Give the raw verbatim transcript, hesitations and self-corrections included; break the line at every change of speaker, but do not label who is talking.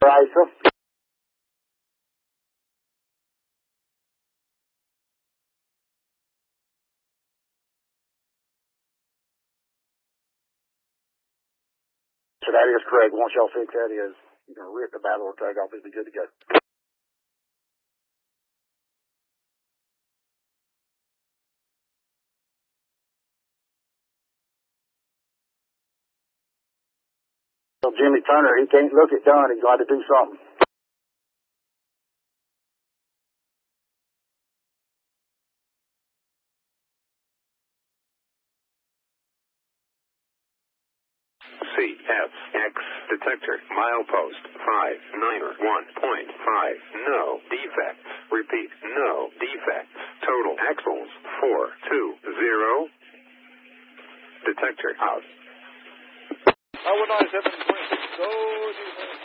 Racer. So that is correct. Once y'all fix that, is you can rip the battle or tag off, it'll be good to go. So Jimmy Turner, he can't look it done. He's got to do something.
C F X detector milepost five niner one point five. No defects. Repeat, no defects. Total axles four two zero. Detector out.
I would not have said that. Go.